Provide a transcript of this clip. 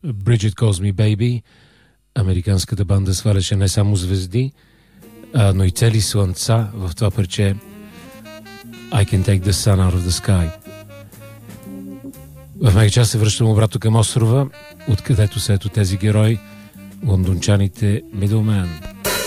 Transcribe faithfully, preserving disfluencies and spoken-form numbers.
Bridget Calls Me Baby. Американската банда сваляше не само звезди, а, но и цели слънца в това парче I Can Take the Sun Out of the Sky. В мега час се връщам обратно към острова, откъдето са ето тези герои, лондончаните Middlemen.